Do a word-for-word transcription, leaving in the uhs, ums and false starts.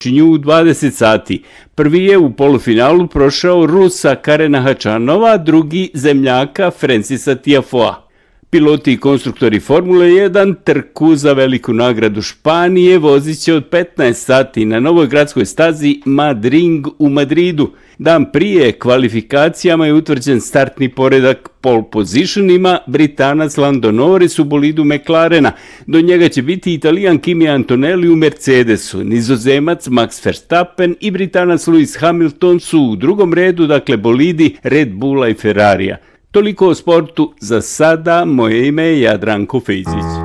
počinju u dvadeset sati. Prvi je u polufinalu prošao Rusa Karena Hačanova, drugi zemljaka Francisa Tiafoea. Piloti i konstruktori Formule jedan trku za veliku nagradu Španije vozit će od petnaest sati na novoj gradskoj stazi Madrid u Madridu. Dan prije kvalifikacijama je utvrđen startni poredak pole positionima, Britanac Lando Norris u bolidu McLarena. Do njega će biti Italijan Kimi Antonelli u Mercedesu, Nizozemac Max Verstappen i Britanac Lewis Hamilton su u drugom redu, dakle bolidi Red Bulla i Ferrarija. Toliko o sportu za sada, moje ime je Jadranko Fejzić.